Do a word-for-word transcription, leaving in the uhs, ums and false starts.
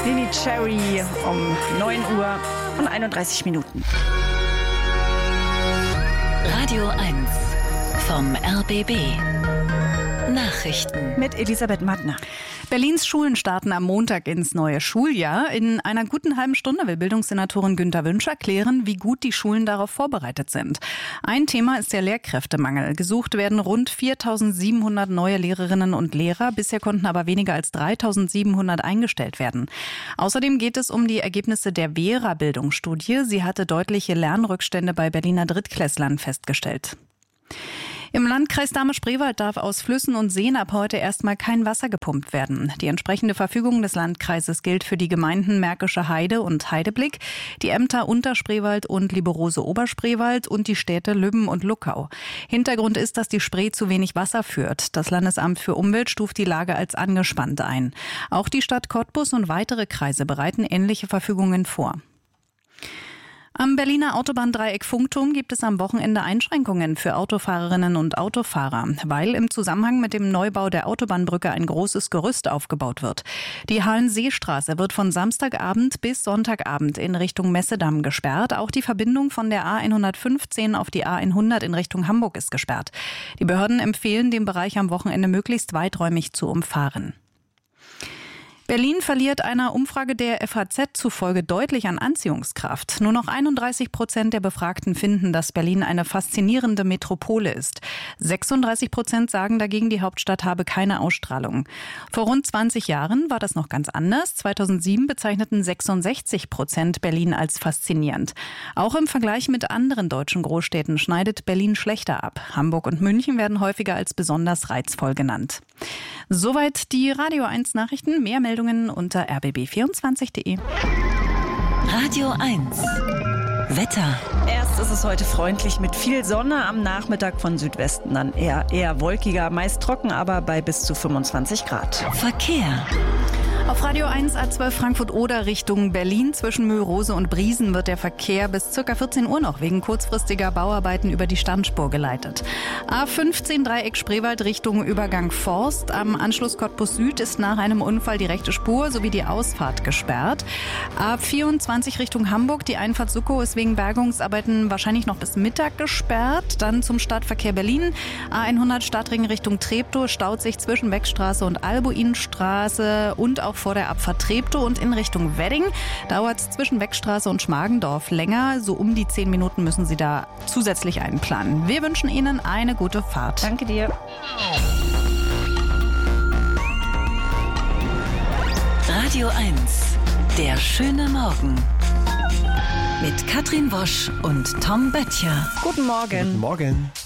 Leni Cherry um neun Uhr und einunddreißig Minuten. Radio eins vom R B B. Nachrichten mit Elisabeth Mattner. Berlins Schulen starten am Montag ins neue Schuljahr. In einer guten halben Stunde will Bildungssenatorin Günter Wünsch erklären, wie gut die Schulen darauf vorbereitet sind. Ein Thema ist der Lehrkräftemangel. Gesucht werden rund viertausendsiebenhundert neue Lehrerinnen und Lehrer. Bisher konnten aber weniger als dreitausendsiebenhundert eingestellt werden. Außerdem geht es um die Ergebnisse der Vera-Bildungsstudie. Sie hatte deutliche Lernrückstände bei Berliner Drittklässlern festgestellt. Im Landkreis Dahme-Spreewald darf aus Flüssen und Seen ab heute erstmal kein Wasser gepumpt werden. Die entsprechende Verfügung des Landkreises gilt für die Gemeinden Märkische Heide und Heideblick, die Ämter Unterspreewald und Liberose-Oberspreewald und die Städte Lübben und Luckau. Hintergrund ist, dass die Spree zu wenig Wasser führt. Das Landesamt für Umwelt stuft die Lage als angespannt ein. Auch die Stadt Cottbus und weitere Kreise bereiten ähnliche Verfügungen vor. Am Berliner Autobahndreieck Funkturm gibt es am Wochenende Einschränkungen für Autofahrerinnen und Autofahrer, weil im Zusammenhang mit dem Neubau der Autobahnbrücke ein großes Gerüst aufgebaut wird. Die Hallenseestraße wird von Samstagabend bis Sonntagabend in Richtung Messedamm gesperrt. Auch die Verbindung von der A hundertfünfzehn auf die A hundert in Richtung Hamburg ist gesperrt. Die Behörden empfehlen, den Bereich am Wochenende möglichst weiträumig zu umfahren. Berlin verliert einer Umfrage der F A Z zufolge deutlich an Anziehungskraft. Nur noch einunddreißig Prozent der Befragten finden, dass Berlin eine faszinierende Metropole ist. sechsunddreißig Prozent sagen dagegen, die Hauptstadt habe keine Ausstrahlung. Vor rund zwanzig Jahren war das noch ganz anders. zweitausendsieben bezeichneten sechsundsechzig Prozent Berlin als faszinierend. Auch im Vergleich mit anderen deutschen Großstädten schneidet Berlin schlechter ab. Hamburg und München werden häufiger als besonders reizvoll genannt. Soweit die Radio eins Nachrichten. Mehr Meldungen unter r b b vierundzwanzig punkt d e. Radio eins Wetter. Erst ist es heute freundlich mit viel Sonne, am Nachmittag von Südwesten dann eher, eher wolkiger, meist trocken, aber bei bis zu fünfundzwanzig Grad. Verkehr. Auf Radio eins A zwölf Frankfurt-Oder Richtung Berlin zwischen Mühlrose und Briesen wird der Verkehr bis ca. vierzehn Uhr noch wegen kurzfristiger Bauarbeiten über die Standspur geleitet. A fünfzehn Dreieck Spreewald Richtung Übergang Forst. Am Anschluss Cottbus Süd ist nach einem Unfall die rechte Spur sowie die Ausfahrt gesperrt. A vierundzwanzig Richtung Hamburg. Die Einfahrt Suckow ist wegen Bergungsarbeiten wahrscheinlich noch bis Mittag gesperrt. Dann zum Stadtverkehr Berlin. A hundert Stadtring Richtung Treptow staut sich zwischen Beckstraße und Albuinstraße und auch vor der Abfahrt Treptow, und in Richtung Wedding dauert es zwischen Beckstraße und Schmargendorf länger. So um die zehn Minuten müssen Sie da zusätzlich einplanen. Wir wünschen Ihnen eine gute Fahrt. Danke dir. Radio eins, der schöne Morgen. Mit Katrin Wosch und Tom Böttcher. Guten Morgen. Guten Morgen.